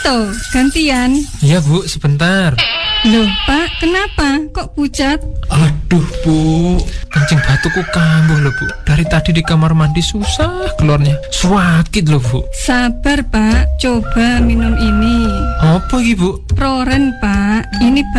toh, gantian. Iya Bu, sebentar. Loh Pak, kenapa? Kok pucat? Aduh Bu, kencing batuku kambuh loh Bu. Dari tadi di kamar mandi susah keluarnya. Sakit loh Bu. Sabar Pak, coba minum ini. Apa ini Bu? Proren Pak, ini